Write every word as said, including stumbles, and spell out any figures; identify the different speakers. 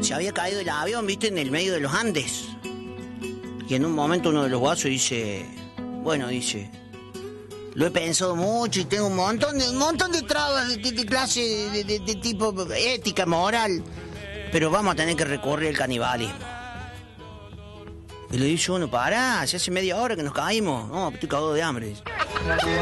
Speaker 1: se había caído el avión, viste, en el medio de los Andes. Y en un momento uno de los guasos dice, bueno, dice, lo he pensado mucho y tengo un montón de, un montón de trabas de, de, de clase de, de, de tipo ética, moral, pero vamos a tener que recurrir al canibalismo. Y le dice uno, pará, si hace media hora que nos caímos. No, estoy cagado de hambre.